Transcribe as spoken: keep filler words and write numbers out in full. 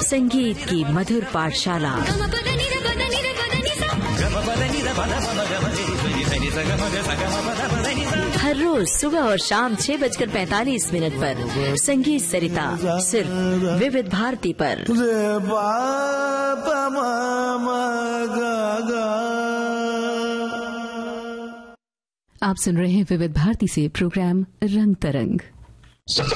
संगीत की मधुर पाठशाला। हर रोज सुबह और शाम छह बजकर पैंतालीस मिनट पर संगीत सरिता, सिर्फ विविध भारती पर। आप सुन रहे हैं विविध भारती से प्रोग्राम रंग तरंग।